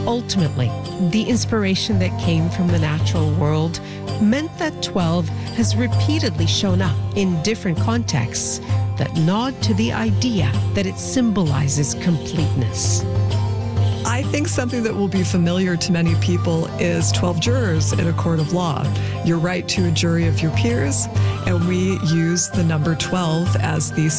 Ultimately, the inspiration that came from the natural world meant that 12 has repeatedly shown up in different contexts that nod to the idea that it symbolizes completeness. I think something that will be familiar to many people is 12 jurors in a court of law. You're right to a jury of your peers, and we use the number 12 as the